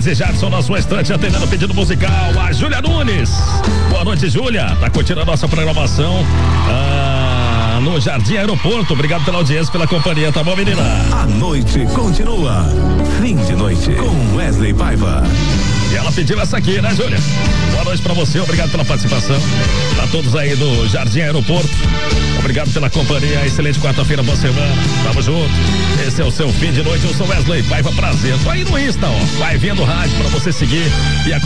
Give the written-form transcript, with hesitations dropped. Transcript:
Gladys e Jadson na sua estante, atendendo o pedido musical. A Júlia Nunes. Boa noite, Júlia. Tá curtindo a nossa programação no Jardim Aeroporto. Obrigado pela audiência, pela companhia, tá bom, menina? A noite continua. Fim de noite com Wesley Paiva. E ela pediu essa aqui, né, Júlia? Boa noite pra você, obrigado pela participação. Pra todos aí do Jardim Aeroporto, obrigado pela companhia. Excelente quarta-feira, boa semana. Tamo junto. Esse é o seu fim de noite. Eu sou Wesley Paiva, prazer. Tô aí no Insta, ó. Vai vendo rádio pra você seguir e